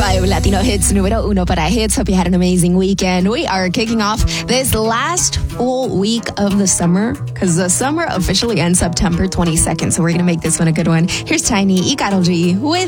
5 Latino hits número 1 para hits. Hope you had an amazing weekend. We are kicking off this last full week of the summer because the summer officially ends September 22nd. So we're going to make this one a good one. Here's Tiny y Karol G with